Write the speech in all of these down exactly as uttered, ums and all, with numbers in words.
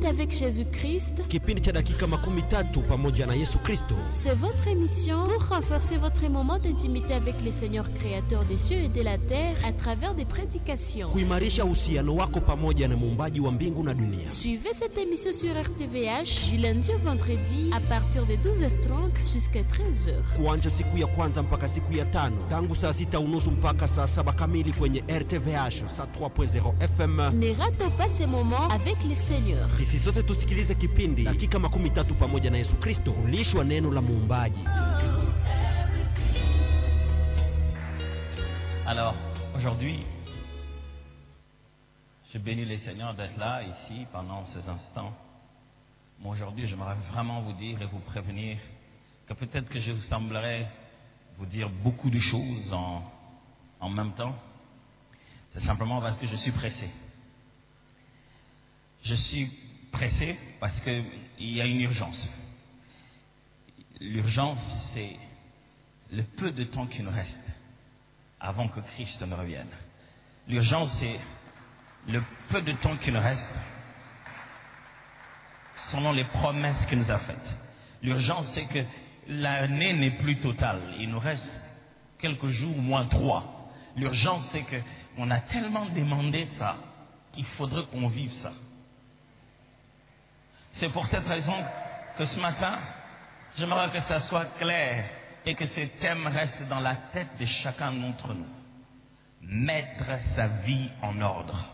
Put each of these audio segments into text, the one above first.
minutes avec Jésus-Christ. Kipindi cha dakika makumi tatu pamoja na Yesu Kristo. C'est votre émission pour renforcer votre moment d'intimité avec le Seigneur créateur des cieux et de la terre à travers des prédications. Kuimarisha uhusiano wako pamoja na muumbaji wa mbingu na dunia. Suivez cette émission sur R T V H du lundi au vendredi à partir de douze heures trente jusqu'à treize heures. Kuanza siku ya kwanza mpaka siku ya tano, tangu saa sita unusu mpaka saa saba kamili kwenye R T V H saa trois point zero F M. Ne ratez pas ces moments avec le Seigneur. Sisi sote tusikilize kipindi dakika makumi tatu pamoja na Yesu Kristo, kulishwa neno la muumbaji. Alors, aujourd'hui, je bénis le Seigneur d'être là, ici, pendant ces instants. Mais aujourd'hui, j'aimerais vraiment vous dire et vous prévenir que peut-être que je vous semblerai vous dire beaucoup de choses en, en même temps. C'est simplement parce que je suis pressé. Je suis pressé parce qu'il y a une urgence. L'urgence, c'est le peu de temps qui nous reste avant que Christ ne revienne. L'urgence, c'est le peu de temps qui nous reste selon les promesses qu'il nous a faites. L'urgence, c'est que l'année n'est plus totale. Il nous reste quelques jours, moins trois. L'urgence, c'est qu'on a tellement demandé ça qu'il faudrait qu'on vive ça. C'est pour cette raison que ce matin, j'aimerais que ça soit clair et que ce thème reste dans la tête de chacun d'entre nous. Mettre sa vie en ordre.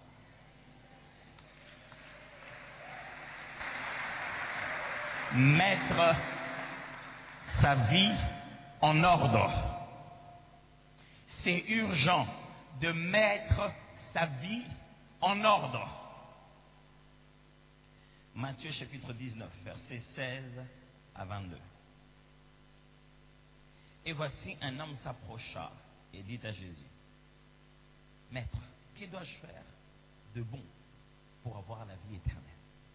Mettre sa vie en ordre. C'est urgent de mettre sa vie en ordre. Matthieu chapitre dix-neuf, versets seize à vingt-deux. Et voici un homme s'approcha et dit à Jésus: Maître, que dois-je faire de bon pour avoir la vie éternelle?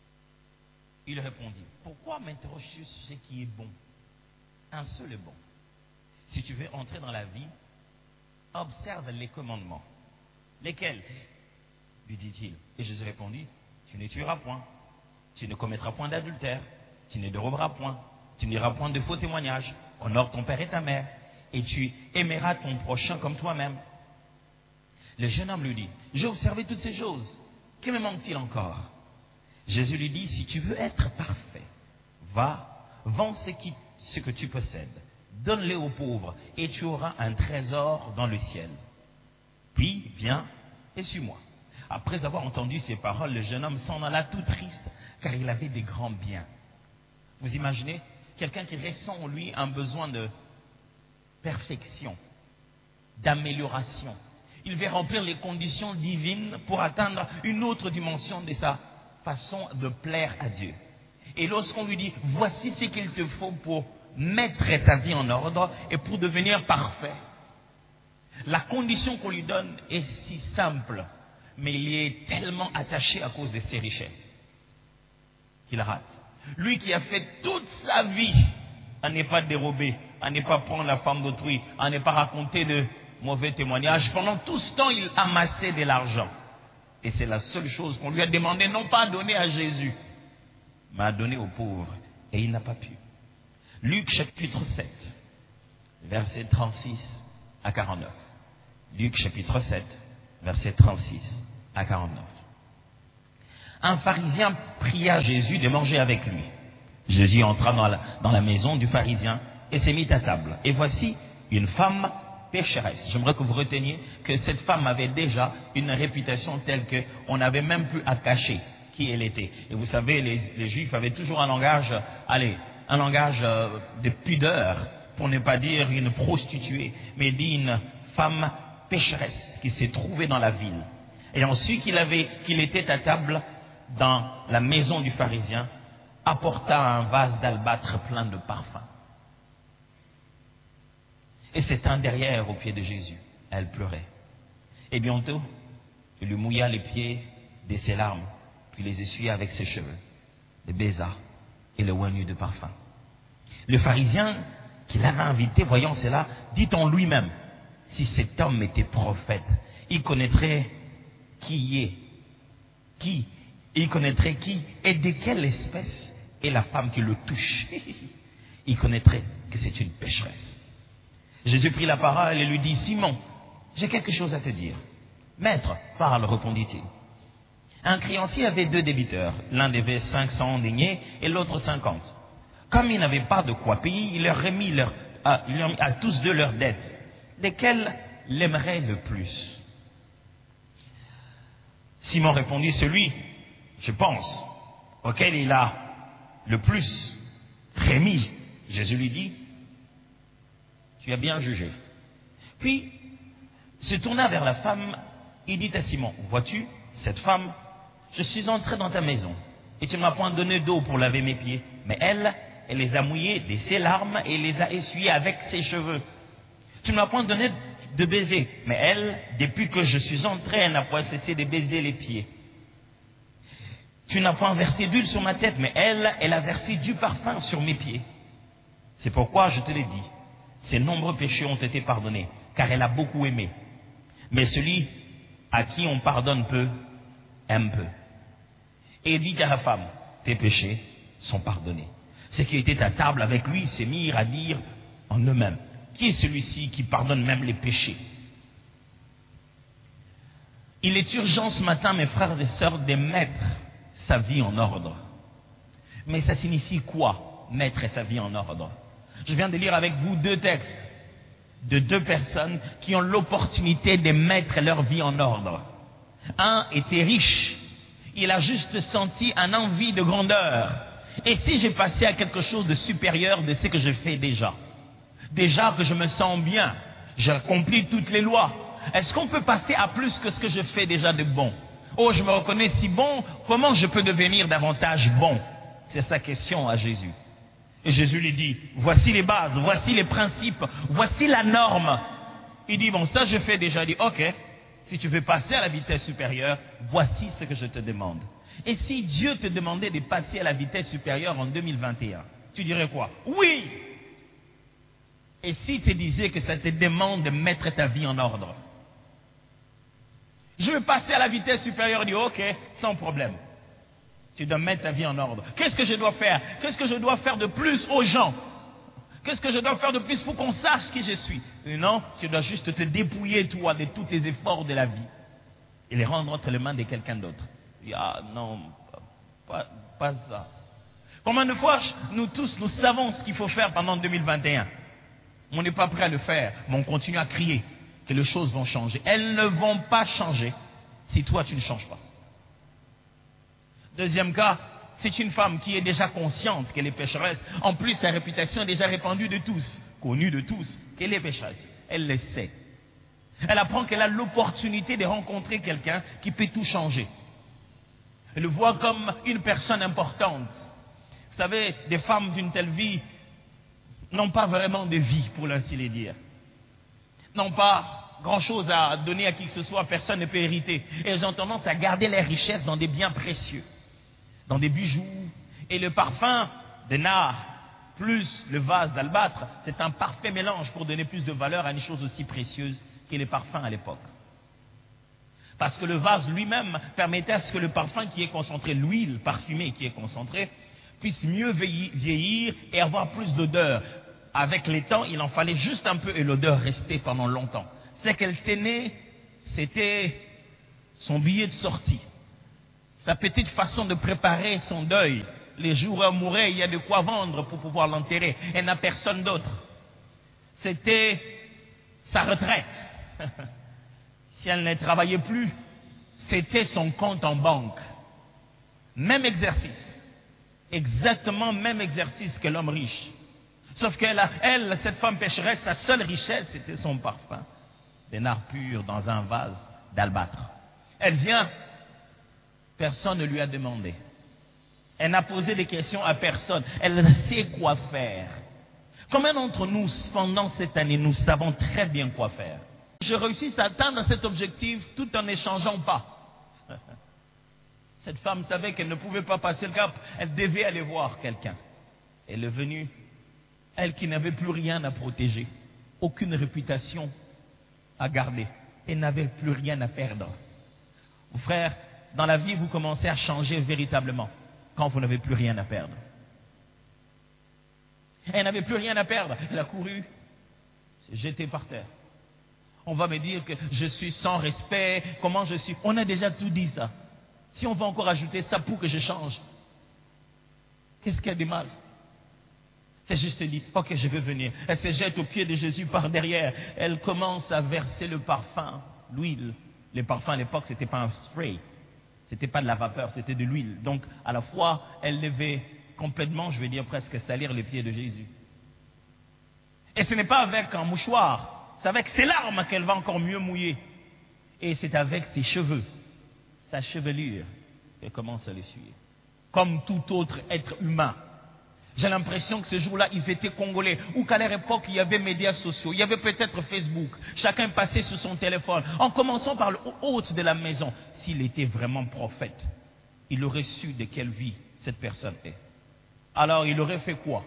Il répondit: Pourquoi m'interroges-tu sur ce qui est bon? Un seul est bon. Si tu veux entrer dans la vie, observe les commandements. Lesquels? Lui dit-il. Et Jésus répondit: Tu ne tueras point, tu ne commettras point d'adultère, tu ne déroberas point, tu ne diras point de faux témoignages, honore ton père et ta mère, et tu aimeras ton prochain comme toi-même. Le jeune homme lui dit: J'ai observé toutes ces choses, que me manque-t-il encore? Jésus lui dit: Si tu veux être parfait, va, vends ce, qui, ce que tu possèdes, donne-le aux pauvres, et tu auras un trésor dans le ciel. Puis viens et suis-moi. Après avoir entendu ces paroles, le jeune homme s'en alla tout triste, car il avait des grands biens. Vous imaginez quelqu'un qui ressent en lui un besoin de perfection, d'amélioration. Il veut remplir les conditions divines pour atteindre une autre dimension de sa façon de plaire à Dieu. Et lorsqu'on lui dit: voici ce qu'il te faut pour mettre ta vie en ordre et pour devenir parfait, la condition qu'on lui donne est si simple, mais il y est tellement attaché à cause de ses richesses qu'il rate. Lui qui a fait toute sa vie à ne pas dérober, à ne pas prendre la femme d'autrui, à ne pas raconter de mauvais témoignages, pendant tout ce temps il amassait de l'argent. Et c'est la seule chose qu'on lui a demandé, non pas à donner à Jésus, mais à donner aux pauvres. Et il n'a pas pu. Luc chapitre sept, versets trente-six à quarante-neuf. Luc chapitre sept, versets trente-six à quarante-neuf. Un pharisien pria Jésus de manger avec lui. Jésus entra dans la, dans la maison du pharisien et s'est mis à table. Et voici une femme pécheresse. J'aimerais que vous reteniez que cette femme avait déjà une réputation telle qu'on n'avait même plus à cacher qui elle était. Et vous savez, les, les Juifs avaient toujours un langage, allez, un langage euh, de pudeur, pour ne pas dire une prostituée, mais dit une femme pécheresse qui s'est trouvée dans la ville. Et ensuite qu'il avait, qu'il était à table dans la maison du pharisien, apporta un vase d'albâtre plein de parfums. Et s'étant derrière aux pieds de Jésus, elle pleurait. Et bientôt, il lui mouilla les pieds de ses larmes, puis les essuya avec ses cheveux, les baisa et le oignit de parfum. Le pharisien qui l'avait invité, voyant cela, dit en lui-même: si cet homme était prophète, il connaîtrait qui est, qui Il connaîtrait qui et de quelle espèce est la femme qui le touche. Il connaîtrait que c'est une pécheresse. Jésus prit la parole et lui dit, Simon, j'ai quelque chose à te dire. Maître, parle, répondit-il. Un créancier avait deux débiteurs. L'un devait cinq cents deniers et l'autre cinquante. Comme ils n'avaient pas de quoi payer, il leur remit leur, à, à tous deux leurs dettes. Lesquels l'aimeraient le plus? Simon répondit, celui, je pense, auquel il a le plus remis. Jésus lui dit, tu as bien jugé. Puis, se tourna vers la femme, il dit à Simon, vois-tu, cette femme, je suis entré dans ta maison, et tu ne m'as point donné d'eau pour laver mes pieds, mais elle, elle les a mouillés de ses larmes et les a essuyés avec ses cheveux. Tu ne m'as point donné de baiser, mais elle, depuis que je suis entré, elle n'a point cessé de baiser les pieds. Tu n'as point versé d'huile sur ma tête, mais elle, elle a versé du parfum sur mes pieds. C'est pourquoi je te l'ai dit, ses nombreux péchés ont été pardonnés, car elle a beaucoup aimé. Mais celui à qui on pardonne peu, aime peu. Et dit à la femme, tes péchés sont pardonnés. Ceux qui étaient à table avec lui se mirent à dire en eux-mêmes, qui est celui-ci qui pardonne même les péchés? Il est urgent ce matin, mes frères et sœurs, de mettre sa vie en ordre. Mais ça signifie quoi, mettre sa vie en ordre? Je viens de lire avec vous deux textes de deux personnes qui ont l'opportunité de mettre leur vie en ordre. Un était riche, il a juste senti un envie de grandeur. Et si j'ai passé à quelque chose de supérieur de ce que je fais déjà, déjà que je me sens bien, j'ai accompli toutes les lois, est-ce qu'on peut passer à plus que ce que je fais déjà de bon? Oh, je me reconnais si bon, comment je peux devenir davantage bon? C'est sa question à Jésus. Et Jésus lui dit, voici les bases, voici les principes, voici la norme. Il dit, bon, ça je fais déjà. Il dit, ok, si tu veux passer à la vitesse supérieure, voici ce que je te demande. Et si Dieu te demandait de passer à la vitesse supérieure en deux mille vingt et un, tu dirais quoi? Oui! Et si tu disais que ça te demande de mettre ta vie en ordre? Je veux passer à la vitesse supérieure, il dit, ok, sans problème. Tu dois mettre ta vie en ordre. Qu'est-ce que je dois faire? Qu'est-ce que je dois faire de plus aux gens? Qu'est-ce que je dois faire de plus pour qu'on sache qui je suis? Et non, tu dois juste te dépouiller, toi, de tous tes efforts de la vie et les rendre entre les mains de quelqu'un d'autre. Ah non, pas, pas ça. Combien de fois, nous tous, nous savons ce qu'il faut faire pendant deux mille vingt et un. On n'est pas prêt à le faire, mais on continue à crier que les choses vont changer. Elles ne vont pas changer si toi, tu ne changes pas. Deuxième cas, c'est une femme qui est déjà consciente qu'elle est pécheresse. En plus, sa réputation est déjà répandue de tous, connue de tous, qu'elle est pécheresse. Elle le sait. Elle apprend qu'elle a l'opportunité de rencontrer quelqu'un qui peut tout changer. Elle le voit comme une personne importante. Vous savez, des femmes d'une telle vie n'ont pas vraiment de vie, pour ainsi le dire. N'ont pas grand-chose à donner à qui que ce soit, personne ne peut hériter. Et elles ont tendance à garder leurs richesses dans des biens précieux, dans des bijoux. Et le parfum de nard, plus le vase d'albâtre, c'est un parfait mélange pour donner plus de valeur à une chose aussi précieuse que les parfums à l'époque. Parce que le vase lui-même permettait à ce que le parfum qui est concentré, l'huile parfumée qui est concentrée, puisse mieux vieillir et avoir plus d'odeur. Avec les temps, il en fallait juste un peu et l'odeur restait pendant longtemps. Ce qu'elle tenait, c'était son billet de sortie. Sa petite façon de préparer son deuil. Les jours où elle mourait, il y a de quoi vendre pour pouvoir l'enterrer. Elle n'a personne d'autre. C'était sa retraite. Si elle ne travaillait plus, c'était son compte en banque. Même exercice. Exactement même exercice que l'homme riche. Sauf qu'elle, elle, cette femme pécheresse, sa seule richesse, c'était son parfum. Des nards purs dans un vase d'albâtre. Elle vient, personne ne lui a demandé. Elle n'a posé des questions à personne. Elle sait quoi faire. Combien d'entre nous, pendant cette année, nous savons très bien quoi faire? Je réussis à atteindre cet objectif tout en n'échangeant pas. Cette femme savait qu'elle ne pouvait pas passer le cap. Elle devait aller voir quelqu'un. Elle est venue, elle qui n'avait plus rien à protéger, aucune réputation à garder. Elle n'avait plus rien à perdre. Frère, dans la vie, vous commencez à changer véritablement quand vous n'avez plus rien à perdre. Elle n'avait plus rien à perdre. Elle a couru, s'est jetée par terre. On va me dire que je suis sans respect, comment je suis. On a déjà tout dit ça. Si on va encore ajouter ça pour que je change, qu'est-ce qu'il y a de mal? C'est juste dit, ok, je veux venir. Elle se jette aux pieds de Jésus par derrière. Elle commence à verser le parfum, l'huile. Les parfums à l'époque, c'était pas un spray. C'était pas de la vapeur, c'était de l'huile. Donc, à la fois, elle devait complètement, je vais dire presque, salir les pieds de Jésus. Et ce n'est pas avec un mouchoir, c'est avec ses larmes qu'elle va encore mieux mouiller. Et c'est avec ses cheveux, sa chevelure, qu'elle commence à l'essuyer. Comme tout autre être humain. J'ai l'impression que ce jour-là, ils étaient congolais, ou qu'à leur époque, il y avait médias sociaux, il y avait peut-être Facebook, chacun passait sur son téléphone, en commençant par le hôte de la maison. S'il était vraiment prophète, il aurait su de quelle vie cette personne est. Alors, il aurait fait quoi?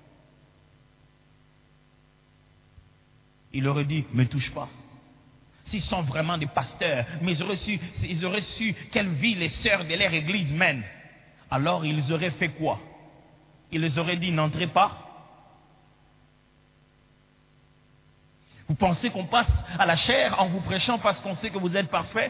Il aurait dit, ne me touche pas. S'ils sont vraiment des pasteurs, mais ils auraient su, ils auraient su quelle vie les sœurs de leur église mènent. Alors, ils auraient fait quoi? Il les aurait dit, n'entrez pas. Vous pensez qu'on passe à la chair en vous prêchant parce qu'on sait que vous êtes parfait?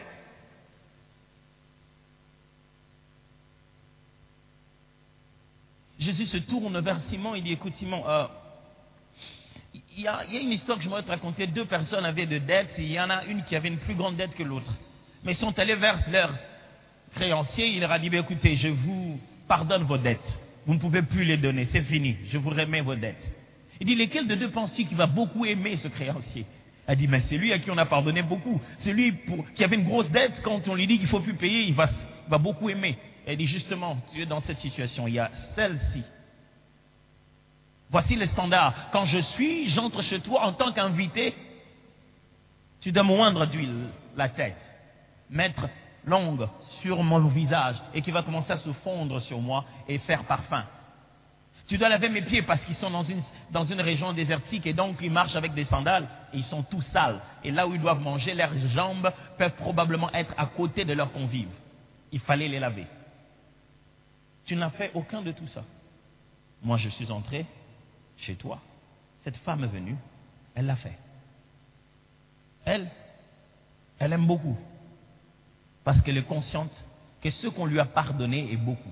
Jésus se tourne vers Simon, il dit, écoute Simon, euh, il, y a, il y a une histoire que je voudrais te raconter. Deux personnes avaient de dettes, et il y en a une qui avait une plus grande dette que l'autre. Mais ils sont allés vers leur créancier, il leur a dit, écoutez, je vous pardonne vos dettes. Vous ne pouvez plus les donner, c'est fini, je vous remets vos dettes. Il dit, lesquels de deux penses-tu qui va beaucoup aimer ce créancier? Elle dit, mais c'est lui à qui on a pardonné beaucoup. C'est lui pour, qui avait une grosse dette, quand on lui dit qu'il ne faut plus payer, il va, il va beaucoup aimer. Elle dit, justement, tu es dans cette situation, il y a celle-ci. Voici le standard. Quand je suis, j'entre chez toi en tant qu'invité, tu dois moindre d'huile la tête, mettre longue sur mon visage et qui va commencer à se fondre sur moi et faire parfum. Tu dois laver mes pieds parce qu'ils sont dans une, dans une région désertique et donc ils marchent avec des sandales et ils sont tous sales. Et là où ils doivent manger, leurs jambes peuvent probablement être à côté de leurs convives. Il fallait les laver. Tu n'as fait aucun de tout ça. Moi, je suis entré chez toi. Cette femme est venue, elle l'a fait. Elle, elle aime beaucoup. Parce qu'elle est consciente que ce qu'on lui a pardonné est beaucoup.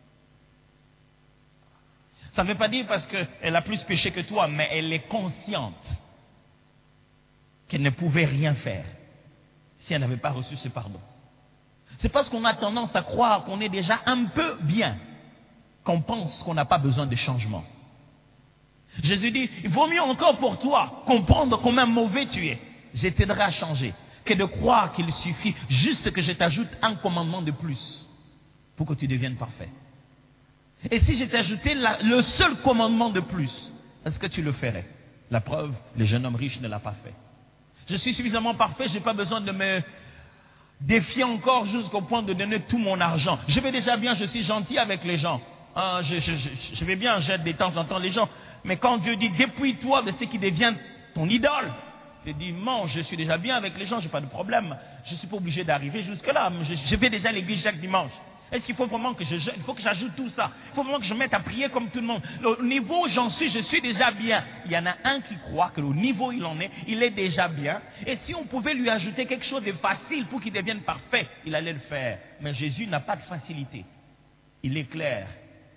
Ça ne veut pas dire parce qu'elle a plus péché que toi, mais elle est consciente qu'elle ne pouvait rien faire si elle n'avait pas reçu ce pardon. C'est parce qu'on a tendance à croire qu'on est déjà un peu bien qu'on pense qu'on n'a pas besoin de changement. Jésus dit, il vaut mieux encore pour toi comprendre combien mauvais tu es. Je t'aiderai à changer. Que de croire qu'il suffit juste que je t'ajoute un commandement de plus pour que tu deviennes parfait. Et si je t'ajoutais le seul commandement de plus, est-ce que tu le ferais? La preuve, le jeune homme riche ne l'a pas fait. Je suis suffisamment parfait, je n'ai pas besoin de me défier encore jusqu'au point de donner tout mon argent. Je vais déjà bien, je suis gentil avec les gens. Ah, je, je, je, je vais bien, j'aide de temps en temps les gens. Mais quand Dieu dit, dépouille-toi de ce qui devient ton idole, je dis, non, je suis déjà bien avec les gens, je n'ai pas de problème. Je ne suis pas obligé d'arriver jusque-là. Je, je vais déjà à l'église chaque dimanche. Est-ce qu'il faut vraiment que je, il faut que j'ajoute tout ça? Il faut vraiment que je mette à prier comme tout le monde. Au niveau où j'en suis, je suis déjà bien. Il y en a un qui croit que au niveau où il en est, il est déjà bien. Et si on pouvait lui ajouter quelque chose de facile pour qu'il devienne parfait, il allait le faire. Mais Jésus n'a pas de facilité. Il est clair.